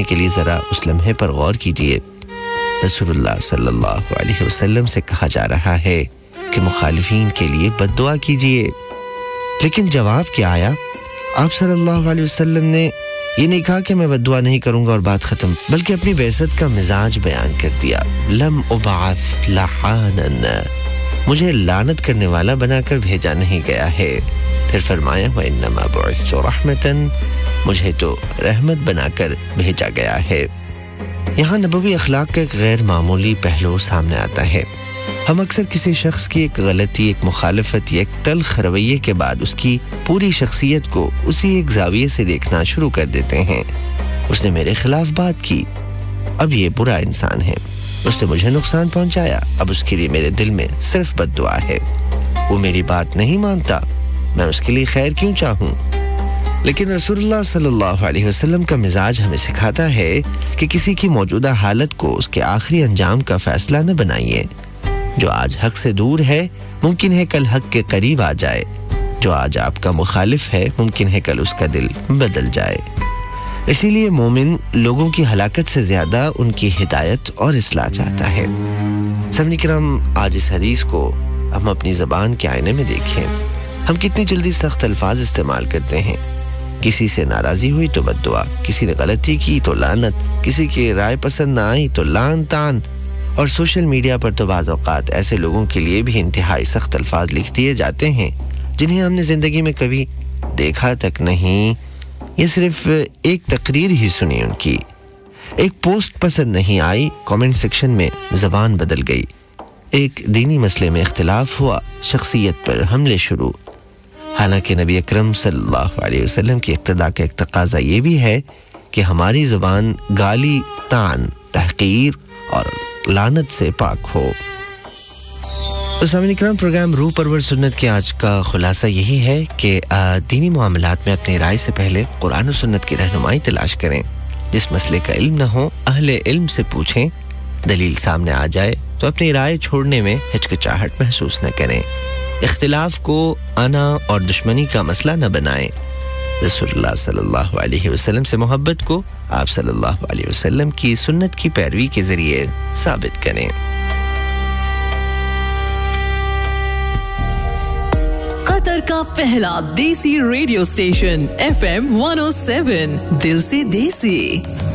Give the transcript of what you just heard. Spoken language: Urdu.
کے لیے ذرا اس لمحے پر غور کیجئے. رسول اللہ صلی اللہ علیہ وسلم سے کہا جا رہا ہے کہ مخالفین کے لیے بد دعا کیجئے، لیکن جواب کیا آیا؟ آپ صلی اللہ علیہ وسلم نے یہ نہیں کہا کہ میں بد دعا نہیں کروں گا اور بات ختم، بلکہ اپنی بعثت کا مزاج بیان کر دیا. لم ابعث لعانا، مجھے لعنت کرنے والا بنا کر بھیجا نہیں گیا ہے. پھر فرمایا وانما بعثت رحمتا، مجھے تو رحمت بنا کر بھیجا گیا ہے. یہاں نبوی اخلاق کا ایک غیر معمولی پہلو سامنے آتا ہے. ہم اکثر کسی شخص کی ایک غلطی، ایک مخالفت یا ایک تلخ رویے کے بعد اس کی پوری شخصیت کو اسی ایک زاویے سے دیکھنا شروع کر دیتے ہیں. اس نے میرے خلاف بات کی، اب یہ برا انسان ہے. اس نے مجھے نقصان پہنچایا، اب اس کے لیے میرے دل میں صرف بد دعا ہے. وہ میری بات نہیں مانتا، میں اس کے لیے خیر کیوں چاہوں؟ لیکن رسول اللہ صلی اللہ علیہ وسلم کا مزاج ہمیں سکھاتا ہے کہ کسی کی موجودہ حالت کو اس کے آخری انجام کا فیصلہ نہ بنائیے. جو آج حق سے دور ہے ممکن ہے کل حق کے قریب آ جائے. جو آج آپ کا مخالف ہے ممکن ہے کل اس کا دل بدل جائے. اسی لیے مومن لوگوں کی ہلاکت سے زیادہ ان کی ہدایت اور اصلاح چاہتا ہے. سامعین کرام، آج اس حدیث کو ہم اپنی زبان کے آئینے میں دیکھیں. ہم کتنی جلدی سخت الفاظ استعمال کرتے ہیں. کسی سے ناراضی ہوئی تو بد دعا، کسی نے غلطی کی تو لعنت، کسی کی رائے پسند نہ آئی تو لعن تان. اور سوشل میڈیا پر تو بعض اوقات ایسے لوگوں کے لیے بھی انتہائی سخت الفاظ لکھ دیے جاتے ہیں جنہیں ہم نے زندگی میں کبھی دیکھا تک نہیں. یہ صرف ایک تقریر ہی سنی ان کی، ایک پوسٹ پسند نہیں آئی، کامنٹ سیکشن میں زبان بدل گئی. ایک دینی مسئلے میں اختلاف ہوا، شخصیت پر حملے شروع. حالانکہ نبی اکرم صلی اللہ علیہ وسلم کی اقتداء کا ایک تقاضا یہ بھی ہے کہ ہماری زبان گالی، طعن، تحقیر اور لعنت سے پاک ہو. تو سامعین کرام، پروگرام روح پرور سنت کے آج کا خلاصہ یہی ہے کہ دینی معاملات میں اپنی رائے سے پہلے قرآن و سنت کی رہنمائی تلاش کریں. جس مسئلے کا علم نہ ہو اہل علم سے پوچھیں. دلیل سامنے آ جائے تو اپنی رائے چھوڑنے میں ہچکچاہٹ محسوس نہ کریں. اختلاف کو انا اور دشمنی کا مسئلہ نہ بنائیں. رسول اللہ صلی اللہ علیہ وسلم سے محبت کو آپ صلی اللہ علیہ وسلم کی سنت کی پیروی کے ذریعے ثابت کریں. قطر کا پہلا دیسی ریڈیو اسٹیشن FM 107 دل سے دیسی.